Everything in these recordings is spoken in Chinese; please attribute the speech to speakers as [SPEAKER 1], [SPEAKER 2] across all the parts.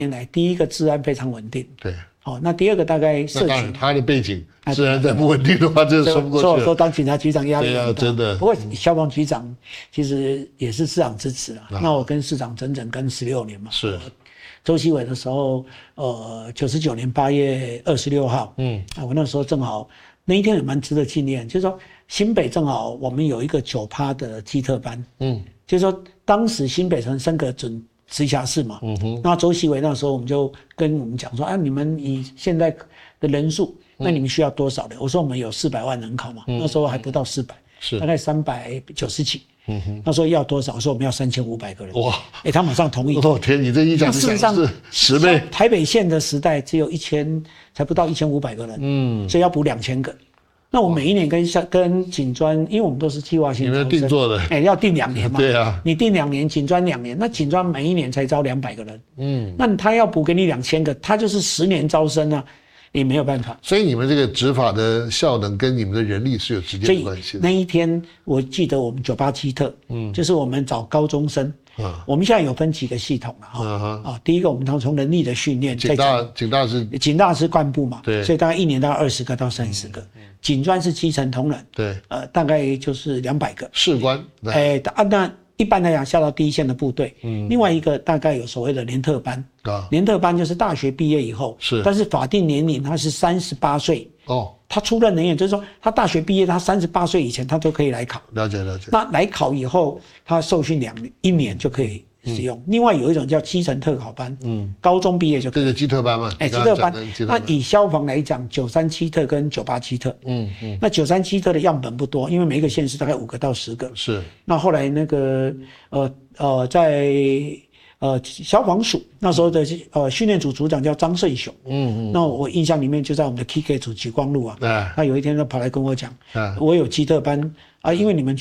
[SPEAKER 1] 年来第一个治安非常稳定。
[SPEAKER 2] 对。
[SPEAKER 1] 好，那第二个大概
[SPEAKER 2] 那当然他的背景，自然再不稳定的话，这说不过去了。
[SPEAKER 1] 所以我说当警察局长压力很大。
[SPEAKER 2] 对啊，真的。
[SPEAKER 1] 不过消防局长其实也是市长支持啊。那我跟市长整整跟16年嘛。
[SPEAKER 2] 是。
[SPEAKER 1] 周锡伟的时候，99年8月26号，我那时候正好那一天也蛮值得纪念，就是说新北正好我们有一个9%的基特班，就是说当时新北城升格准直辖市嘛，那周锡伟那时候我们就跟我们讲说，你们以现在的人数，那你们需要多少人？我说我们有400万人口嘛，那时候还不到400，大概390几。那时候要多少？说我们要3500个人。哇！他马上同意。
[SPEAKER 2] 哦天，你这一讲，事实上是10倍。
[SPEAKER 1] 台北县的时代只有才不到1500个人，所以要补2000个。那我每一年跟警专，因为我们都是计划性招生，
[SPEAKER 2] 你们定做的，
[SPEAKER 1] 要定2年嘛。
[SPEAKER 2] 对啊，
[SPEAKER 1] 你定2年，警专2年，那警专每一年才招200个人。那他要补给你2000个，他就是10年招生啊。也没有办法，
[SPEAKER 2] 所以你们这个执法的效能跟你们的人力是有直接的关系的。
[SPEAKER 1] 那一天我记得我们98基特，就是我们找高中生，我们现在有分几个系统了哈。第一个我们从人力的训练，
[SPEAKER 2] 警大是
[SPEAKER 1] 干部嘛，对，所以大概1年大概20个到30个，警专是基层同仁，
[SPEAKER 2] 对，
[SPEAKER 1] 大概就是200个
[SPEAKER 2] 士官，
[SPEAKER 1] 那一般来讲下到第一线的部队，另外一个大概有所谓的联特班，联特班就是大学毕业以后，但是法定年龄他是38岁，他出任人员，就是说他大学毕业，他38岁以前他都可以来考，
[SPEAKER 2] 了解。
[SPEAKER 1] 那来考以后，他受训1年就可以使用。另外有一种叫基层特考班，高中毕业就可以。
[SPEAKER 2] 这个基特班嘛，
[SPEAKER 1] 基特班。那以消防来讲93基特跟98基特，那93基特的样本不多，因为每一个县市大概5个到10个。
[SPEAKER 2] 是。那
[SPEAKER 1] 后来那个在消防署那时候的训练组组长叫张胜雄，那我印象里面就在我们的 KK 组莒光路啊，他有一天就跑来跟我讲，我有基特班啊，因为你们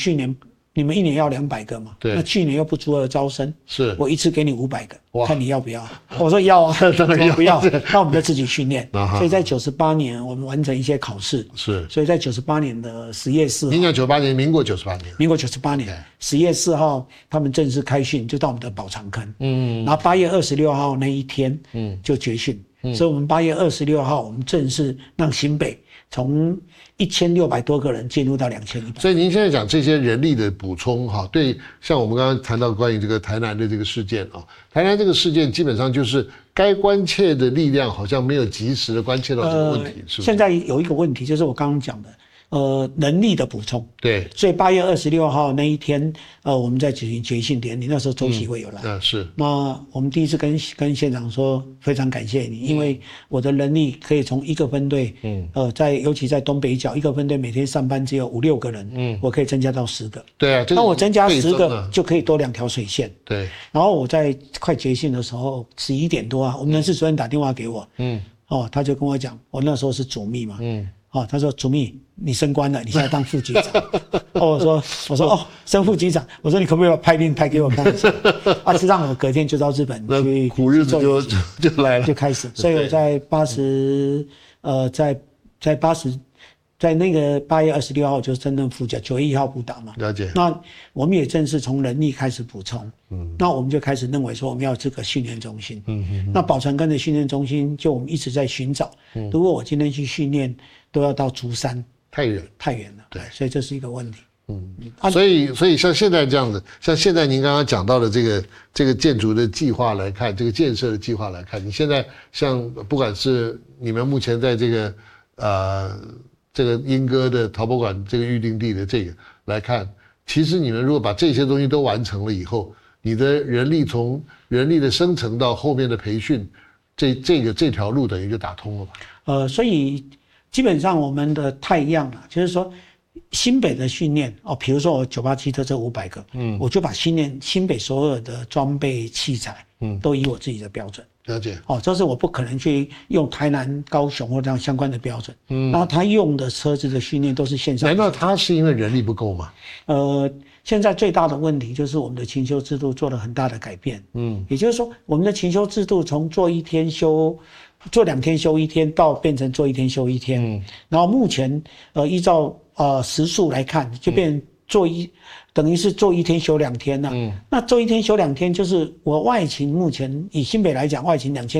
[SPEAKER 1] 1年要200个嘛，那去年又不足额招生，
[SPEAKER 2] 是我
[SPEAKER 1] 一次给你500个，看你要不要？我说要啊，
[SPEAKER 2] 当然要，
[SPEAKER 1] 不要，那我们就自己训练。所以在98年我们完成一些考试，所以在98年的10月4号，
[SPEAKER 2] 您讲98年，民国98年
[SPEAKER 1] 10月4号他们正式开训，就到我们的宝长坑，然后8月26号那一天，就结训，所以我们8月26号我们正式让新北从1600多个人进入到2100。
[SPEAKER 2] 所以您现在讲这些人力的补充对，像我们刚刚谈到关于这个台南的这个事件台南这个事件基本上就是该关切的力量好像没有及时的关切到这个问题，是不是？
[SPEAKER 1] 现在有一个问题就是我刚刚讲的。人力的补充，
[SPEAKER 2] 对，
[SPEAKER 1] 所以8月26号那一天，我们在举行决训典礼，那时候周锡伟有来，
[SPEAKER 2] 是。
[SPEAKER 1] 那我们第一次跟县长说，非常感谢你，因为我的人力可以从一个分队，尤其在东北角，一个分队每天上班只有5、6个人，我可以增加到10个，
[SPEAKER 2] 对啊，
[SPEAKER 1] 那我增加10个就可以多2条水线，
[SPEAKER 2] 对。
[SPEAKER 1] 然后我在快决训的时候，11点多我们人事主任打电话给我，他就跟我讲，我那时候是主秘嘛，他说主秘你升官了，你现在当副局长。我说升副局长，我说你可不可以把派令拍给我看？是让我隔天就到日本去，
[SPEAKER 2] 苦日子就来了，
[SPEAKER 1] 就开始。所以我在在那个8月26号就升任副局长，9月1号补打嘛。
[SPEAKER 2] 了解。那
[SPEAKER 1] 我们也正式从人力开始补充，那我们就开始认为说我们要这个训练中心，那宝长庚的训练中心就我们一直在寻找，如果我今天去训练都要到竹山，太远了，对，所以这是一个问题。
[SPEAKER 2] 所以像现在这样子，像现在您刚刚讲到的这个建筑的计划来看，这个建设的计划来看，你现在像不管是你们目前在这个莺歌的陶博馆这个预定地的这个来看，其实你们如果把这些东西都完成了以后，你的人力从人力的生成到后面的培训，这条路等于就打通了吧？
[SPEAKER 1] 所以基本上我们的太阳就是说新北的训练比如说我98基特这500个，我就把新北所有的装备器材，都以我自己的标准。
[SPEAKER 2] 了解。
[SPEAKER 1] 这是我不可能去用台南、高雄或这样相关的标准。然后他用的车子的训练都是线上。
[SPEAKER 2] 难道他是因为人力不够吗？
[SPEAKER 1] 现在最大的问题就是我们的勤修制度做了很大的改变。也就是说，我们的勤修制度从做2天休1天，到变成做1天休1天。然后目前依照时数来看，就变等于是做1天休2天呐。那做1天休2天，就是我外勤目前以新北来讲，外勤2000。